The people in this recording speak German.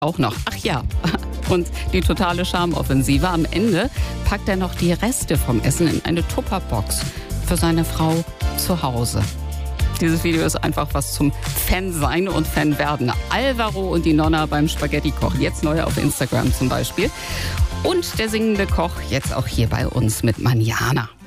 auch noch. Ach ja, und die totale Charmoffensive. Am Ende packt er noch die Reste vom Essen in eine Tupperbox für seine Frau zu Hause. Dieses Video ist einfach was zum Fan sein und Fan werden. Alvaro und die Nonna beim Spaghetti-Kochen. Jetzt neu auf Instagram zum Beispiel. Und der singende Koch jetzt auch hier bei uns mit Manjana.